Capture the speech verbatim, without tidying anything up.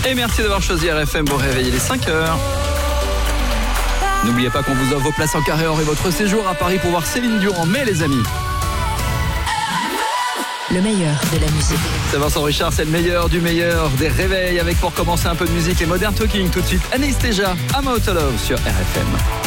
Et merci d'avoir choisi R F M pour réveiller les cinq heures. N'oubliez pas qu'on vous offre vos places en carré or et votre séjour à Paris pour voir Céline Dion en mai, les amis. Le meilleur de la musique. C'est Vincent Richard, c'est le meilleur du meilleur des réveils avec pour commencer un peu de musique les Modern Talking. Tout de suite Anastasia, I'm Out of Love sur R F M.